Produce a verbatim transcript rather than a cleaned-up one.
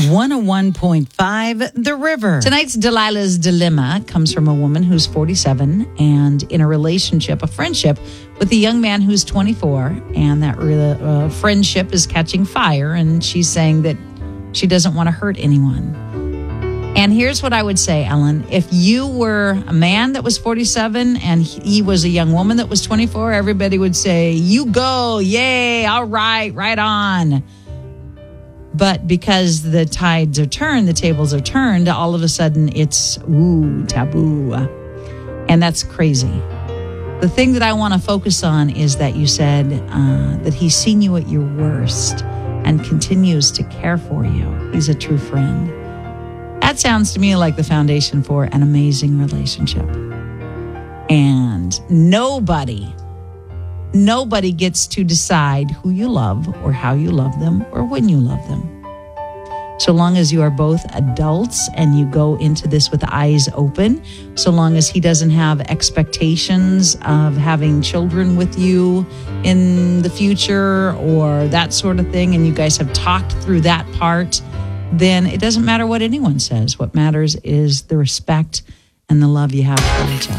one oh one point five The River. Tonight's Delilah's Dilemma comes from a woman who's forty-seven and in a relationship, a friendship, with a young man who's twenty-four. And that uh, friendship is catching fire. And she's saying that she doesn't want to hurt anyone. And here's what I would say, Ellen. If you were a man that was forty-seven and he was a young woman that was twenty-four, everybody would say, you go, yay, all right, right on. But because the tides are turned, the tables are turned, all of a sudden it's, ooh, taboo. And that's crazy. The thing that I want to focus on is that you said uh, that he's seen you at your worst and continues to care for you. He's a true friend. That sounds to me like the foundation for an amazing relationship. And nobody, nobody gets to decide who you love or how you love them or when you love them. So long as you are both adults and you go into this with eyes open, so long as he doesn't have expectations of having children with you in the future or that sort of thing, and you guys have talked through that part, then it doesn't matter what anyone says. What matters is the respect and the love you have for each other.